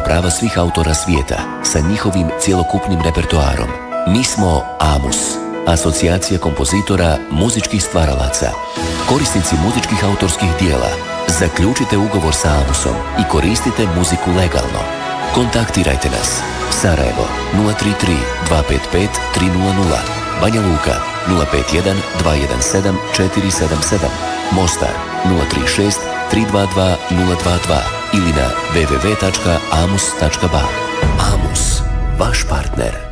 prava svih autora svijeta sa njihovim cjelokupnim repertoarom. Mi smo AMUS, Asocijacija kompozitora muzičkih stvaralaca. Korisnici muzičkih autorskih dijela, zaključite ugovor sa AMUS-om i koristite muziku legalno. Kontaktirajte nas. Sarajevo 033 255 300, Banja Luka 051 217 477, Mostar 036 322 022 ili na www.amus.ba. AMUS, vaš partner.